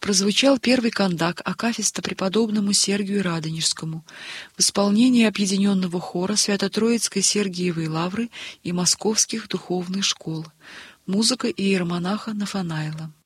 прозвучал первый кандак акафиста преподобному Сергию Радонежскому в исполнении объединенного хора Свято-Троицкой Сергиевой Лавры и Московских духовных школ. Музыка иеромонаха Нафанаила.